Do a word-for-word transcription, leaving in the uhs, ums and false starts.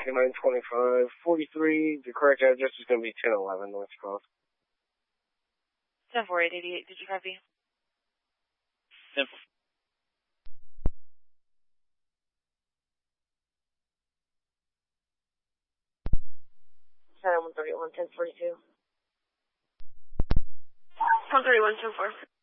nine twenty-five forty-three. The correct address is going to be ten eleven North Cross. ten four eight eighty-eight, did you copy? ten one thirty-one, ten forty-two. one thirty-one, ten four.